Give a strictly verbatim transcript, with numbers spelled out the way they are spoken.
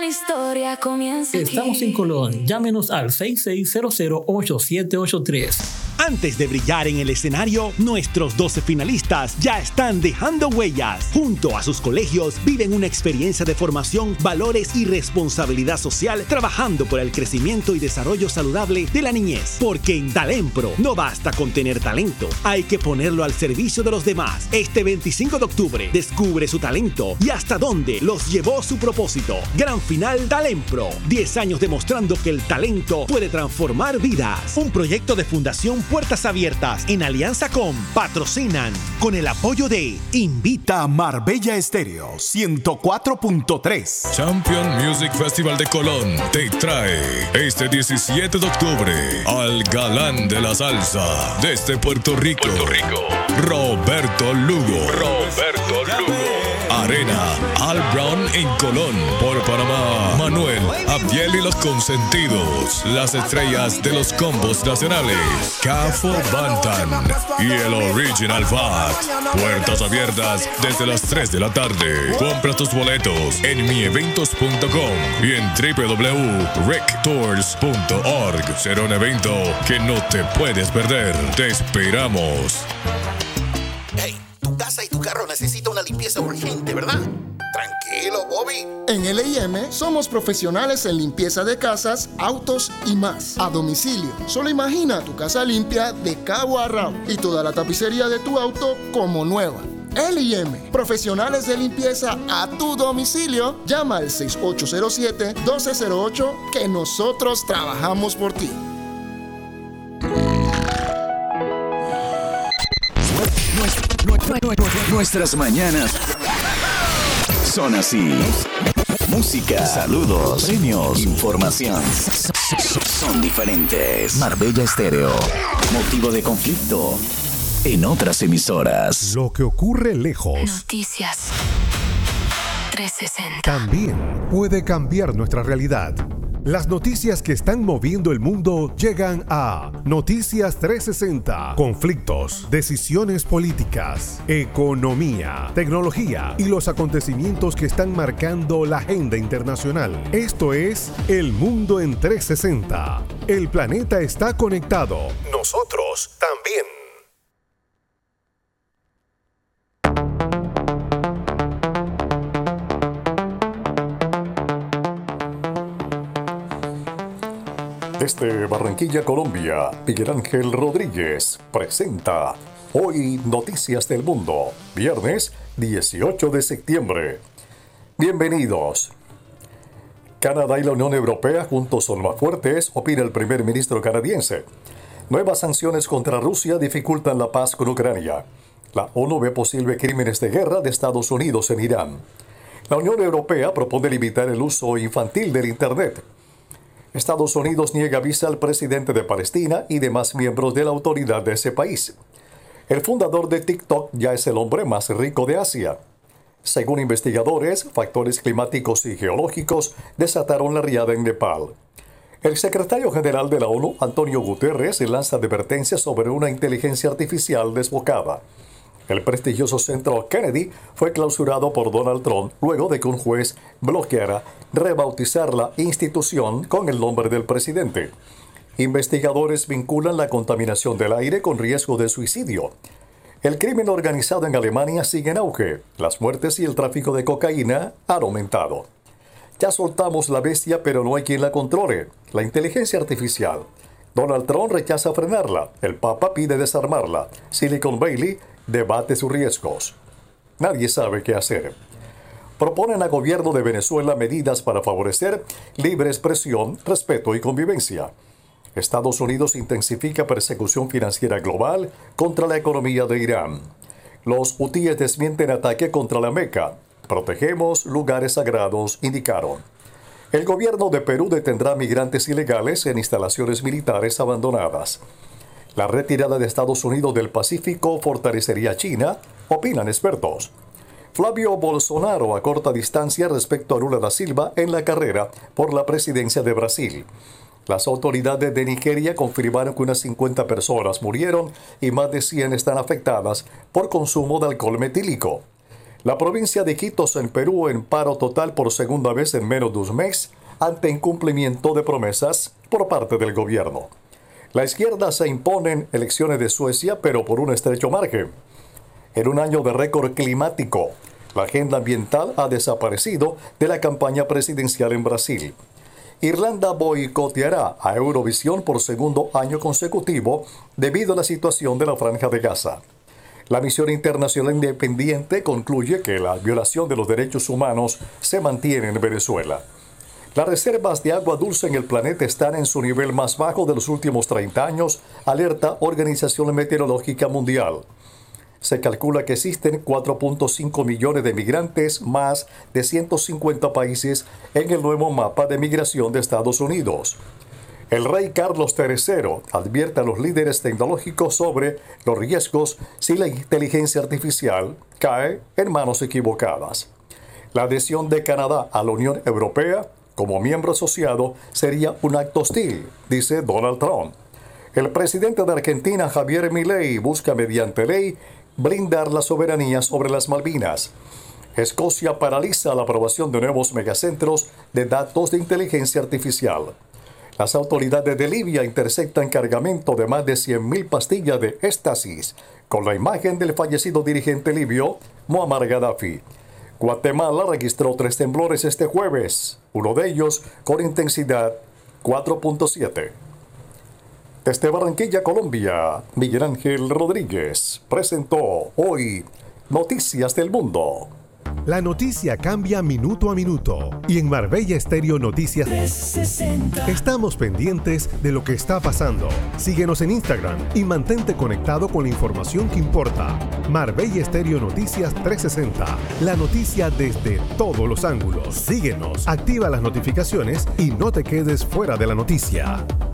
gran historia comienza aquí. Estamos en Colón. Llámenos al seis seis cero cero ocho siete ocho tres. Antes de brillar en el escenario, nuestros doce finalistas ya están dejando huellas. Junto a sus colegios, viven una experiencia de formación, valores y responsabilidad social, trabajando por el crecimiento y desarrollo saludable de la niñez. Porque en Talempro no basta con tener talento, hay que ponerlo al servicio de los demás. Este veinticinco de octubre, descubre su talento y hasta dónde los llevó su propósito. Gran final Talempro. diez años demostrando que el talento puede transformar vidas. Un proyecto de Fundación Puertas Abiertas en alianza con Patrocinan, con el apoyo de Invita a Marbella Estéreo ciento cuatro punto tres. Champion Music Festival de Colón te trae este diecisiete de octubre al galán de la salsa desde Puerto Rico, Puerto Rico. Roberto Lugo. Roberto Lugo. Arena Al Brown en Colón. Por Panamá, Manuel, Abdiel y los consentidos. Las estrellas de los combos nacionales. Cafo Bantan y el Original Fat. Puertas abiertas desde las tres de la tarde. Compra tus boletos en mi eventos punto com y en w w w punto rec tours punto org. Será un evento que no te puedes perder. Te esperamos. Hey, tu casa y tu carro necesitan una limpieza urgente, ¿verdad? Tranquilo, Bobby. En L I M somos profesionales en limpieza de casas, autos y más. A domicilio. Solo imagina tu casa limpia de cabo a rabo y toda la tapicería de tu auto como nueva. L I M, profesionales de limpieza a tu domicilio. Llama al seis ocho cero siete, uno dos cero ocho que nosotros trabajamos por ti. Nuestras mañanas son así. Música, saludos, premios, información. Son diferentes. Marbella Estéreo. Motivo de conflicto en otras emisoras. Lo que ocurre lejos. Noticias trescientos sesenta. También puede cambiar nuestra realidad. Las noticias que están moviendo el mundo llegan a Noticias trescientos sesenta. Conflictos, decisiones políticas, economía, tecnología y los acontecimientos que están marcando la agenda internacional. Esto es El Mundo en trescientos sesenta. El planeta está conectado. Nosotros también. Desde Barranquilla, Colombia, Miguel Ángel Rodríguez presenta Hoy Noticias del Mundo, viernes dieciocho de septiembre. Bienvenidos. Canadá y la Unión Europea juntos son más fuertes, opina el primer ministro canadiense. Nuevas sanciones contra Rusia dificultan la paz con Ucrania. La ONU ve posibles crímenes de guerra de Estados Unidos en Irán. La Unión Europea propone limitar el uso infantil del Internet. Estados Unidos niega visa al presidente de Palestina y demás miembros de la autoridad de ese país. El fundador de TikTok ya es el hombre más rico de Asia. Según investigadores, factores climáticos y geológicos desataron la riada en Nepal. El secretario general de la ONU, Antonio Guterres, lanza advertencias sobre una inteligencia artificial desbocada. El prestigioso centro Kennedy fue clausurado por Donald Trump luego de que un juez bloqueara rebautizar la institución con el nombre del presidente. Investigadores vinculan la contaminación del aire con riesgo de suicidio. El crimen organizado en Alemania sigue en auge. Las muertes y el tráfico de cocaína han aumentado. Ya soltamos la bestia, pero no hay quien la controle. La inteligencia artificial. Donald Trump rechaza frenarla. El Papa pide desarmarla. Silicon Valley debate sus riesgos. Nadie sabe qué hacer. Proponen al gobierno de Venezuela medidas para favorecer libre expresión, respeto y convivencia. Estados Unidos intensifica persecución financiera global contra la economía de Irán. Los hutíes desmienten ataque contra la Meca. Protegemos lugares sagrados, indicaron. El gobierno de Perú detendrá migrantes ilegales en instalaciones militares abandonadas. La retirada de Estados Unidos del Pacífico fortalecería a China, opinan expertos. Flavio Bolsonaro a corta distancia respecto a Lula da Silva en la carrera por la presidencia de Brasil. Las autoridades de Nigeria confirmaron que unas cincuenta personas murieron y más de cien están afectadas por consumo de alcohol metílico. La provincia de Iquitos en Perú en paro total por segunda vez en menos de un mes ante incumplimiento de promesas por parte del gobierno. La izquierda se impone en elecciones de Suecia, pero por un estrecho margen. En un año de récord climático, la agenda ambiental ha desaparecido de la campaña presidencial en Brasil. Irlanda boicoteará a Eurovisión por segundo año consecutivo debido a la situación de la Franja de Gaza. La misión internacional independiente concluye que la violación de los derechos humanos se mantiene en Venezuela. Las reservas de agua dulce en el planeta están en su nivel más bajo de los últimos treinta años, alerta Organización Meteorológica Mundial. Se calcula que existen cuatro punto cinco millones de migrantes, más de ciento cincuenta países en el nuevo mapa de migración de Estados Unidos. El rey Carlos tercero advierte a los líderes tecnológicos sobre los riesgos si la inteligencia artificial cae en manos equivocadas. La adhesión de Canadá a la Unión Europea como miembro asociado sería un acto hostil, dice Donald Trump. El presidente de Argentina, Javier Milei, busca mediante ley blindar la soberanía sobre las Malvinas. Escocia paraliza la aprobación de nuevos megacentros de datos de inteligencia artificial. Las autoridades de Libia interceptan cargamento de más de cien mil pastillas de éxtasis con la imagen del fallecido dirigente libio Muammar Gaddafi. Guatemala registró tres temblores este jueves, uno de ellos con intensidad cuatro punto siete. Desde Barranquilla, Colombia, Miguel Ángel Rodríguez presentó hoy Noticias del Mundo. La noticia cambia minuto a minuto y en Marbella Estéreo Noticias trescientos sesenta. Estamos pendientes de lo que está pasando. Síguenos en Instagram y mantente conectado con la información que importa. Marbella Estéreo Noticias trescientos sesenta. La noticia desde todos los ángulos. Síguenos, activa las notificaciones y no te quedes fuera de la noticia.